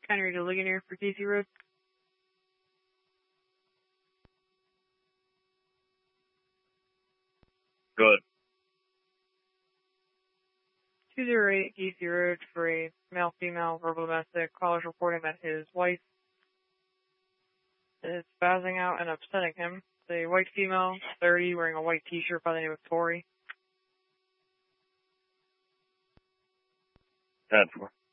County Radio Ligonier for Casey Road. Good. 208 Casey Road for a male-female verbal domestic. Caller's reporting that his wife is spazzing out and upsetting him. The white female, 30, wearing a white t-shirt by the name of Tori. 10-4.